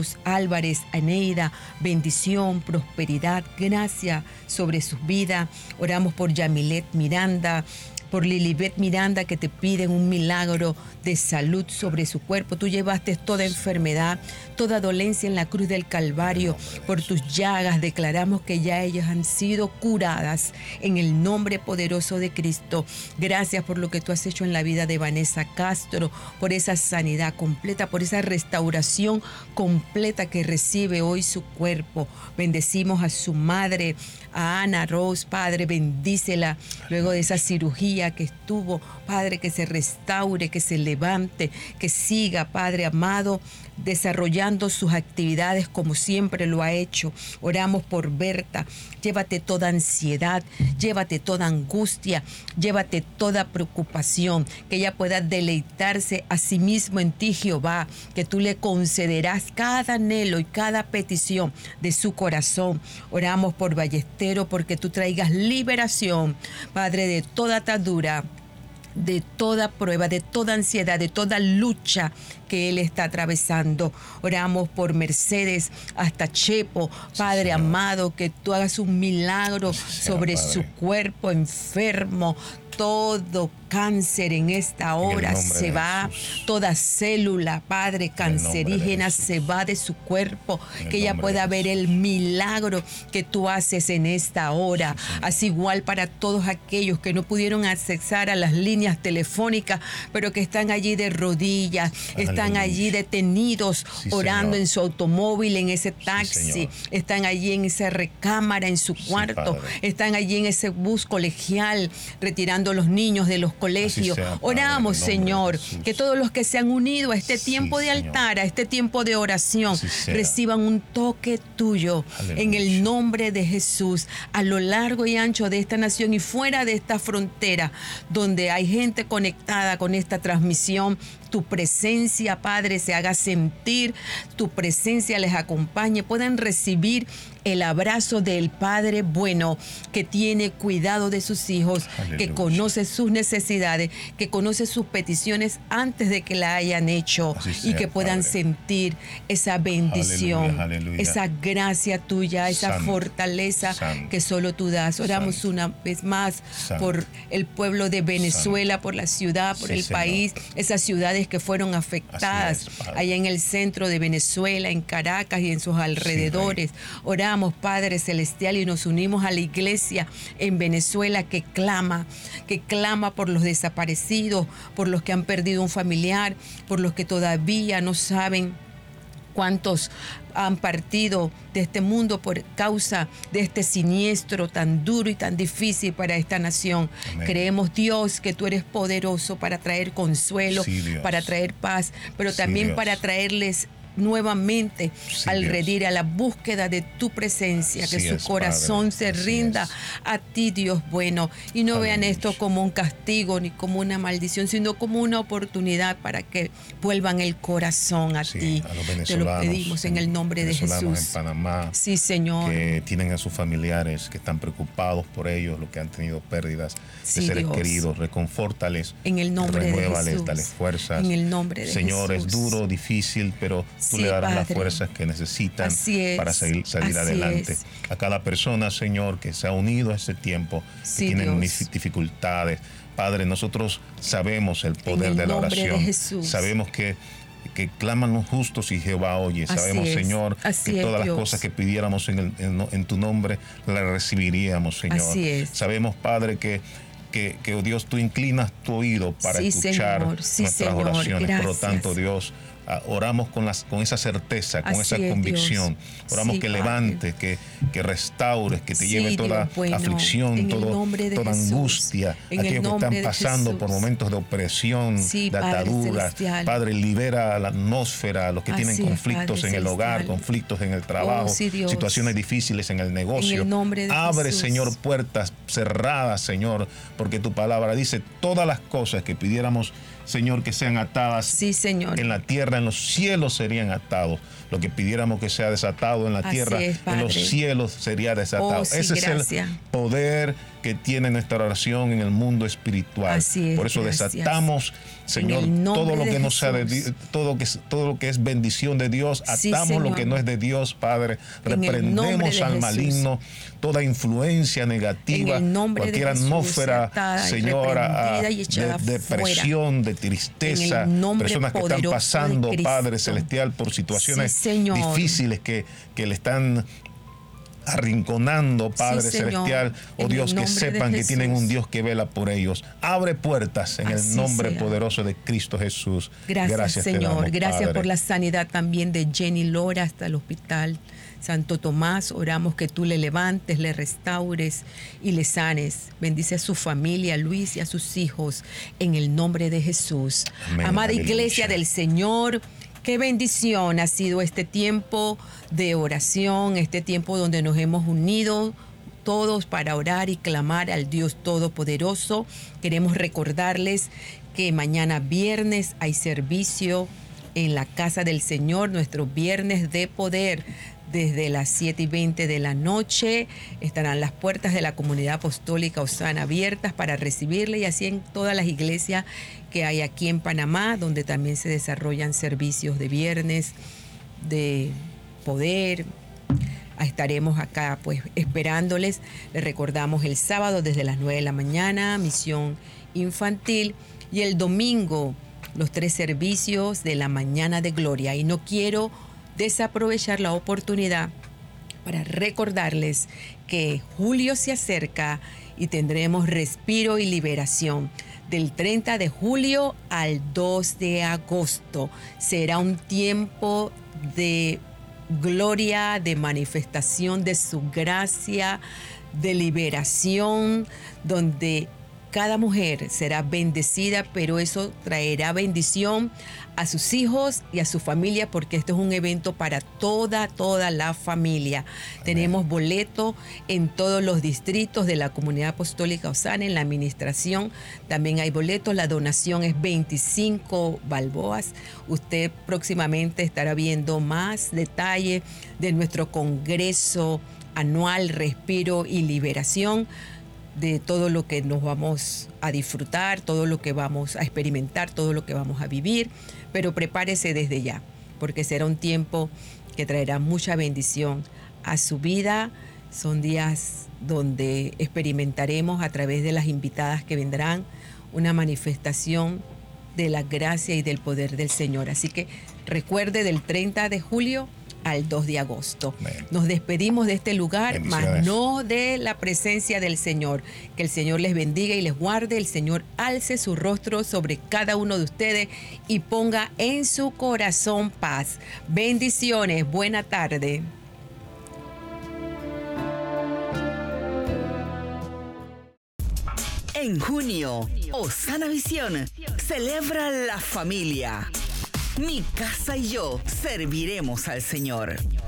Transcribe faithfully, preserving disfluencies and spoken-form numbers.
los Álvarez, Eneida, bendición, prosperidad, gracia sobre sus vidas. Oramos por Yamilet Miranda, por Lilibet Miranda, que te piden un milagro de salud sobre su cuerpo. Tú llevaste toda enfermedad, toda dolencia en la cruz del Calvario. Por tus llagas declaramos que ya ellas han sido curadas en el nombre poderoso de Cristo. Gracias por lo que tú has hecho en la vida de Vanessa Castro, por esa sanidad completa, por esa restauración completa que recibe hoy su cuerpo. Bendecimos a su madre, a Ana Rose, Padre, bendícela luego de esa cirugía que estuvo, Padre, que se restaure, que se levante, que siga, Padre amado, desarrollando sus actividades como siempre lo ha hecho. Oramos por Berta. Llévate toda ansiedad, llévate toda angustia, llévate toda preocupación, que ella pueda deleitarse a sí mismo en ti, Jehová, que tú le concederás cada anhelo y cada petición de su corazón. Oramos por Ballestero, porque tú traigas liberación, Padre, de toda atadura, de toda prueba, de toda ansiedad, de toda lucha que él está atravesando. Oramos por Mercedes hasta Chepo, Padre amado, que tú hagas un milagro sobre su cuerpo enfermo. Todo cáncer en esta hora en se va, toda célula, Padre, cancerígena se va de su cuerpo, que ella pueda ver el milagro que tú haces en esta hora. Sí, así igual para todos aquellos que no pudieron accesar a las líneas telefónicas, pero que están allí de rodillas, Aleluya. Están allí detenidos, sí, orando Señor. En su automóvil, en ese taxi, sí, están allí en esa recámara, en su cuarto, sí, están allí en ese bus colegial, retirando los niños de los colegios. Sea, Oramos, Padre, Señor, que todos los que se han unido a este tiempo sí, de altar, Señor. A este tiempo de oración, reciban un toque tuyo. Aleluya. En el nombre de Jesús, a lo largo y ancho de esta nación y fuera de esta frontera, donde hay gente conectada con esta transmisión, tu presencia, Padre, se haga sentir, tu presencia les acompañe, puedan recibir el abrazo del Padre bueno, que tiene cuidado de sus hijos, Aleluya. Que conoce sus necesidades, que conoce sus peticiones antes de que la hayan hecho, sea, y que puedan Padre. Sentir esa bendición, Aleluya, Aleluya. Esa gracia tuya, esa Santo, Fortaleza Santo, que solo tú das. Oramos Santo, una vez más Santo, por el pueblo de Venezuela, Santo, por la ciudad, por sí, el Señor. País, esas ciudades que fueron afectadas, es, allá en el centro de Venezuela, en Caracas y en sus alrededores. Sí, oramos, Padre Celestial, y nos unimos a la iglesia en Venezuela que clama, que clama por los desaparecidos, por los que han perdido un familiar, por los que todavía no saben cuántos han partido de este mundo por causa de este siniestro tan duro y tan difícil para esta nación. Amén. Creemos, Dios, que tú eres poderoso para traer consuelo, sí, para traer paz, pero sí, también Dios. Para traerles nuevamente sí, al redir a la búsqueda de tu presencia, que su es, corazón Padre. Se rinda es. A ti, Dios bueno, y no Aleluya. Vean esto como un castigo ni como una maldición, sino como una oportunidad para que vuelvan el corazón a sí, ti. A te lo pedimos en el nombre de Jesús. En Panamá, sí, Señor, que tienen a sus familiares, que están preocupados por ellos, los que han tenido pérdidas sí, de seres Dios. Queridos, reconfórtales, en el nombre renuévales, de Jesús. Dale fuerzas. En el nombre de Señor, Jesús. Es duro, difícil, pero tú sí, le darás Padre. Las fuerzas que necesitan es, para salir, salir adelante. Es. A cada persona, Señor, que se ha unido a este tiempo, sí, que tienen Dios. Dificultades. Padre, nosotros sabemos el poder el de la oración. De sabemos que que claman los justos y Jehová oye. Así Sabemos, es, Señor, que todas es, las cosas que pidiéramos en, el, en, en tu nombre las recibiríamos, Señor. Así es. Sabemos, Padre, que Que, que, oh Dios, tú inclinas tu oído para sí, escuchar Señor, sí, nuestras Señor, oraciones. gracias. Por lo tanto, Dios, uh, oramos con, las, con esa certeza, con Así esa es, convicción. Dios. Oramos sí, que levantes, que, que restaures, que te sí, lleve toda bueno, aflicción, todo, toda Jesús, angustia. Aquellos que están pasando por momentos de opresión, sí, de atadura. Padre, Padre, libera la atmósfera, los que Así tienen conflictos es, en el hogar, conflictos en el trabajo, oh, sí, situaciones difíciles en el negocio. En el nombre de Abre, Jesús. Señor, puertas cerradas, Señor, porque tu palabra dice todas las cosas que pidiéramos Señor, que sean atadas Sí, Señor. en la tierra, en los cielos serían atados. Lo que pidiéramos que sea desatado en la Así tierra, es, en los Padre. cielos sería desatado. Oh, sí, Ese gracias. es el poder que tiene nuestra oración en el mundo espiritual. Así es, Por eso gracias. desatamos, Señor, En el nombre todo lo de que no sea de Jesús. Dios, todo, que, todo lo que es bendición de Dios, Sí, atamos lo Señor. que no es de Dios, Padre. En el nombre Reprendemos de al Jesús. maligno, toda influencia negativa, En el nombre de cualquier Jesús, atmósfera, atada y Señora, reprendida y de echada depresión, de tristeza, En el nombre personas que están poderoso de pasando, Cristo. Padre Celestial, por situaciones Sí, Señor. difíciles que, que le están arrinconando, Padre Sí, Señor. Celestial, oh En Dios, el que nombre de sepan que tienen Jesús. un Dios que vela por ellos. Abre puertas en Así el nombre sea. poderoso de Cristo Jesús. Gracias, te Señor. damos, Gracias Padre. por la sanidad también de Jenny Lora hasta el hospital. Santo Tomás, oramos que tú le levantes, le restaures y le sanes. Bendice a su familia, a Luis y a sus hijos, en el nombre de Jesús. Amén. Amada Aleluya. Iglesia del Señor, qué bendición ha sido este tiempo de oración, este tiempo donde nos hemos unido todos para orar y clamar al Dios Todopoderoso. Queremos recordarles que mañana viernes hay servicio en la casa del Señor, nuestro viernes de poder. Desde las siete y veinte de la noche estarán las puertas de la comunidad apostólica Osana abiertas para recibirle, y así en todas las iglesias que hay aquí en Panamá, donde también se desarrollan servicios de viernes, de poder. Estaremos acá pues esperándoles. Les recordamos el sábado desde las nueve de la mañana, misión infantil, y el domingo los tres servicios de la mañana de gloria. Y no quiero desaprovechar la oportunidad para recordarles que julio se acerca y tendremos respiro y liberación. Del treinta de julio al dos de agosto será un tiempo de gloria, de manifestación de su gracia, de liberación, donde cada mujer será bendecida, pero eso traerá bendición a sus hijos y a su familia, porque esto es un evento para toda, toda la familia. Amén. Tenemos boleto en todos los distritos de la Comunidad Apostólica Osana, en la administración también hay boletos. La donación es veinticinco balboas. Usted próximamente estará viendo más detalles de nuestro Congreso Anual Respiro y Liberación, de todo lo que nos vamos a disfrutar, todo lo que vamos a experimentar, todo lo que vamos a vivir, pero prepárese desde ya, porque será un tiempo que traerá mucha bendición a su vida. Son días donde experimentaremos a través de las invitadas que vendrán una manifestación de la gracia y del poder del Señor. Así que recuerde, del treinta de julio al dos de agosto. Amén. Nos despedimos de este lugar, mas no de la presencia del Señor. Que el Señor les bendiga y les guarde. El Señor alce su rostro sobre cada uno de ustedes y ponga en su corazón paz. Bendiciones. Buena tarde. En junio, Osana Visión celebra la familia. Mi casa y yo serviremos al Señor.